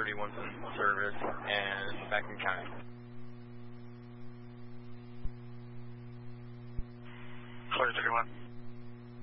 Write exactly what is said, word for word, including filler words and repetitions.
thirty-one service and back in kind. Flight thirty-one.